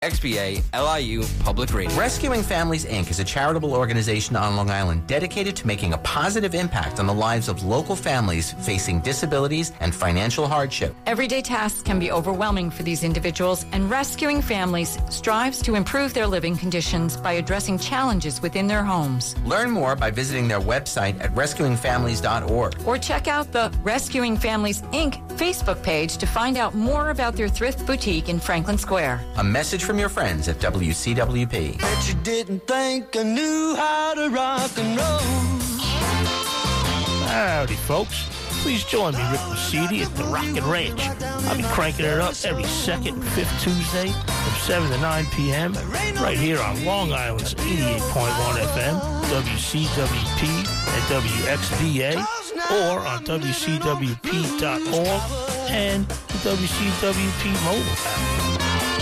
XBA LIU Public Radio. Rescuing Families, Inc. is a charitable organization on Long Island dedicated to making a positive impact on the lives of local families facing disabilities and financial hardship. Everyday tasks can be overwhelming for these individuals, and Rescuing Families strives to improve their living conditions by addressing challenges within their homes. Learn more by visiting their website at rescuingfamilies.org. Or check out the Rescuing Families, Inc. Facebook page to find out more about their thrift boutique in Franklin Square. A message from your friends at WCWP. Bet you didn't think I knew how to rock and roll. Howdy, folks. Please join me, Rick Lucidi, at the Rockin' Ranch. I'll be cranking it up every second and fifth Tuesday from 7 to 9 p.m. right here on Long Island's 88.1 FM, WCWP, and WXVA, or on WCWP.org and the WCWP mobile app.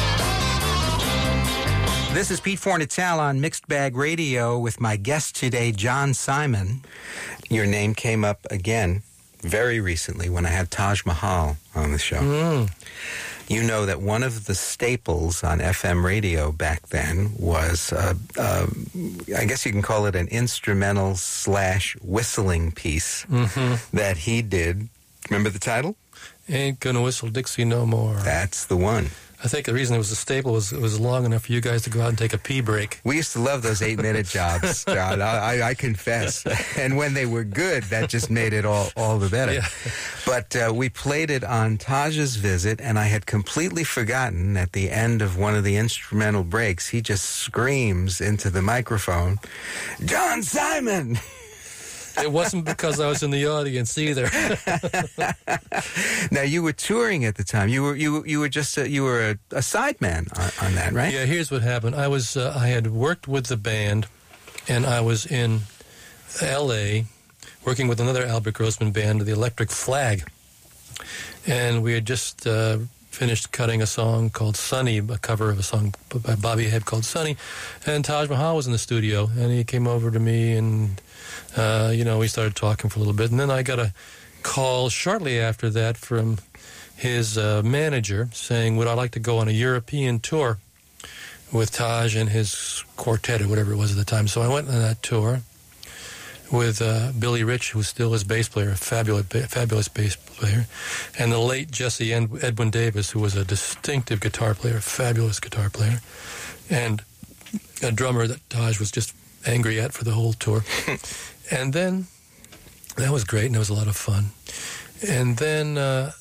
This is Pete Fornatel on Mixed Bag Radio with my guest today, John Simon. Your name came up again very recently when I had Taj Mahal on the show. You know that one of the staples on FM radio back then was, I guess you can call it an instrumental / whistling piece that he did. Remember the title? Ain't Gonna Whistle Dixie No More. That's the one. I think the reason it was a staple was it was long enough for you guys to go out and take a pee break. We used to love those 8-minute jobs, John. I confess. And when they were good, that just made it all the better. Yeah. But we played it on Taj's visit, and I had completely forgotten at the end of one of the instrumental breaks, he just screams into the microphone, "John Simon!" It wasn't because I was in the audience either. Now, you were touring at the time. You were just a sideman on that, right? Yeah. Here's what happened. I had worked with the band, and I was in L.A. working with another Albert Grossman band, the Electric Flag, and we had just finished cutting a song called "Sunny," a cover of a song by Bobby Hebb called "Sunny," and Taj Mahal was in the studio, and he came over to me and. We started talking for a little bit, and then I got a call shortly after that from his manager saying, would I like to go on a European tour with Taj and his quartet or whatever it was at the time. So I went on that tour with Billy Rich, who was still his bass player, a fabulous bass player, and the late Jesse Edwin Davis, who was a distinctive guitar player, a fabulous guitar player, and a drummer that Taj was just angry at for the whole tour. And then that was great, and it was a lot of fun. And then a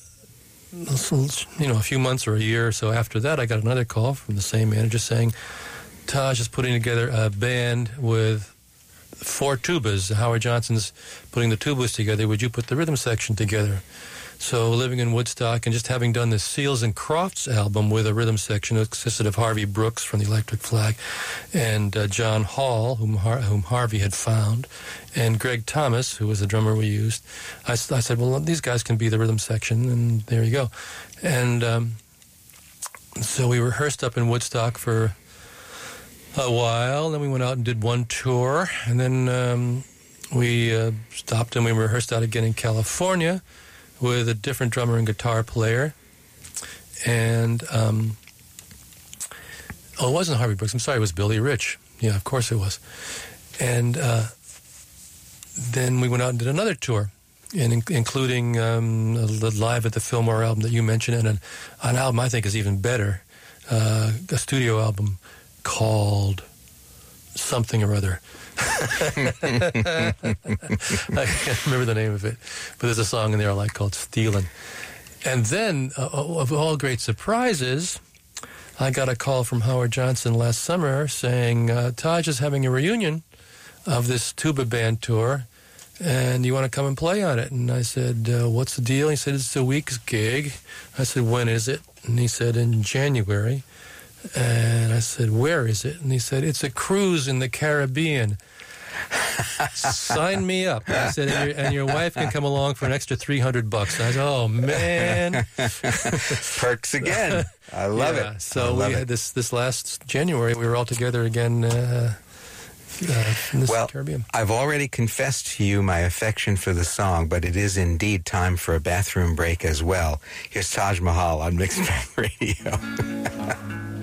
few months or a year or so after that, I got another call from the same manager saying Taj is putting together a band with 4 tubas. Howard Johnson's putting the tubas together. Would you put the rhythm section together? So living in Woodstock and just having done the Seals and Crofts album with a rhythm section, it consisted of Harvey Brooks from the Electric Flag and John Hall, whom Harvey had found, and Greg Thomas, who was the drummer we used. I said, well, these guys can be the rhythm section, and there you go. And so we rehearsed up in Woodstock for a while, and then we went out and did one tour, and then we stopped and we rehearsed out again in California with a different drummer and guitar player. And, it wasn't Harvey Brooks. I'm sorry, it was Billy Rich. Yeah, of course it was. And then we went out and did another tour, including the Live at the Fillmore album that you mentioned, and an album I think is even better, a studio album called something or other. I can't remember the name of it, but there's a song in there I like called "Stealin'." And then, of all great surprises, I got a call from Howard Johnson last summer saying, Taj is having a reunion of this tuba band tour, and you want to come and play on it? And I said, what's the deal? He said, it's a week's gig. I said, when is it? And he said, in January. And I said, where is it? And he said, it's a cruise in the Caribbean. Sign me up. I said, and your wife can come along for an extra $300. And I said, oh, man. Perks again. I love it. So we had this last January, we were all together again in the Caribbean. I've already confessed to you my affection for the song, but it is indeed time for a bathroom break as well. Here's Taj Mahal on Mixed Bag Radio.